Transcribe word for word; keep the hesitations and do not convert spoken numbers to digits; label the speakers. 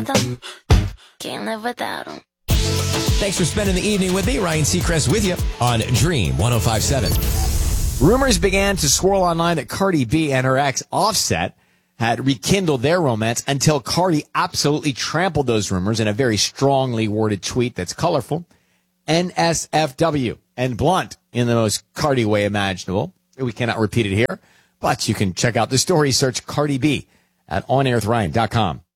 Speaker 1: them. Can't live without them.
Speaker 2: Thanks for spending the evening with me. Ryan Seacrest with you on Dream one oh five point seven. Rumors began to swirl online that Cardi B and her ex Offset had rekindled their romance until Cardi absolutely trampled those rumors in a very strongly worded tweet that's colorful, N S F W, and blunt in the most Cardi way imaginable. We cannot repeat it here, but you can check out the story. Search Cardi B at on air with ryan dot com.